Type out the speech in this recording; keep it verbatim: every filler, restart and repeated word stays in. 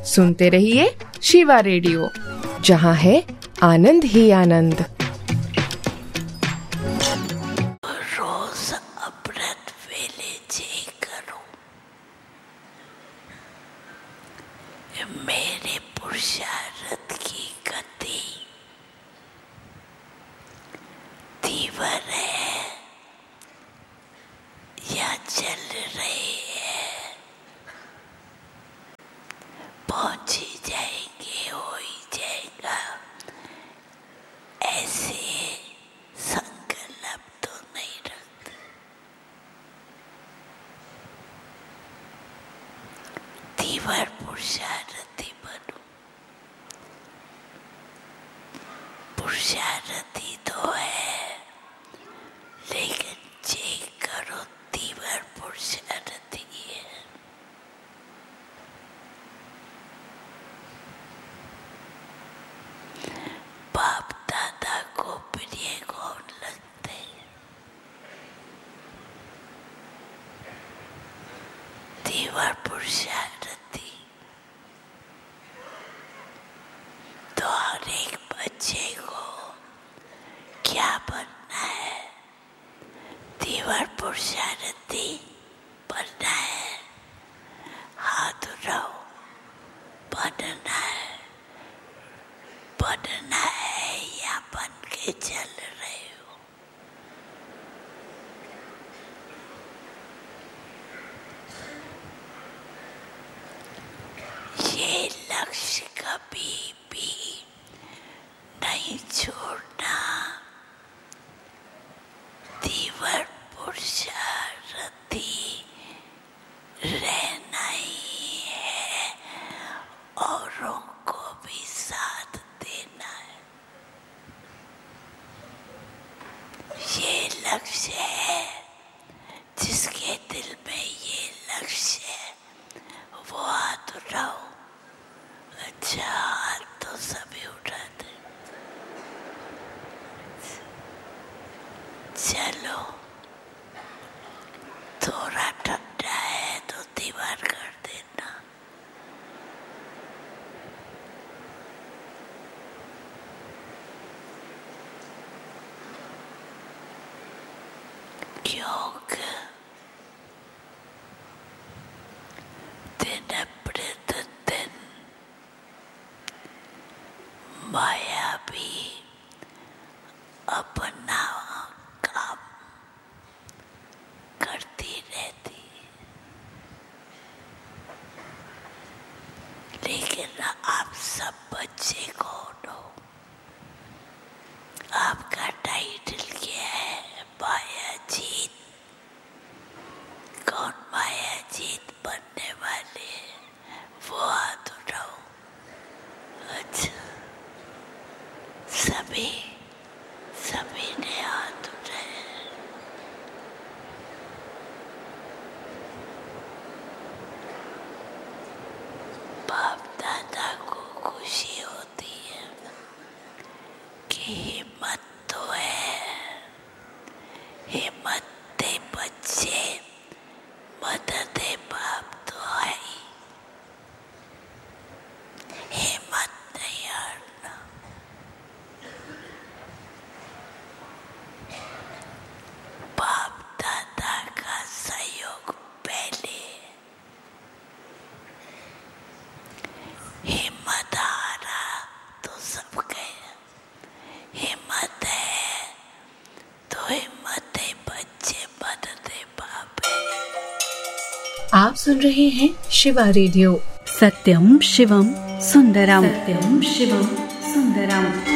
सुनते रहिए शिवा रेडियो, जहाँ है आनंद ही आनंद। रोज अमृत वेले जे करूं, मेरे पुरुषार्थ की गति तीव्र है या चल रही है, पहुंच ही जाएंगे, हो ही जाएगा, ऐसे संकल्प तो नहीं रखते। तीव्र पुरुषार्थी बनो, पुरुषार्थी तो है, लेकिन जे करो तीव्र पुरुषार्थी है। बाप दादा को प्रिय कौन लगते, तीव्र पुरुषार्थी। तो हर एक बच्चे को क्या बनना है? तीव्र पुरुषार्थी बनना है। हाथ उठाओ, बनना है, बनना है या बन के चल रहे हो? ये लक्ष्य कभी भी नहीं छोड़ना। तीव्र पुरुषार्थी रहना ही है, औरों को भी साथ देना है। ये लक्ष्य है, जिसके दिल में ये लक्ष्य है वो हाथ उठाओ। अच्छा, हाथ तो सभी उठाते। चलो, थोड़ा ठंडा है तो दीवार कर देना। क्योंकि दिन प्रतिदिन माया भी अपना काम करती रहती, लेकिन आप सब बच्चे कौन हो? आपका टाइटल क्या है? माया जीत। कौन माया जीत बनने वाले हैं? वो हाथ उठाओ। अच्छा, सभी सभी ने हाथ उठाए। बाप दादा को खुशी होती है कि हिम्मत तो है, हिम्मत दे बच्चे, मदद दे बाप तो है ही। हिम्मत नहीं हारना। बाप दादा का सहयोग पहले, हिम्मत हारा तो सब गया। हिम्मत है तो हिम्मत है बच्चे, मदद है बाप है। आप सुन रहे हैं शिवा रेडियो। सत्यम शिवम सुंदरम, सत्यम शिवम सुंदरम।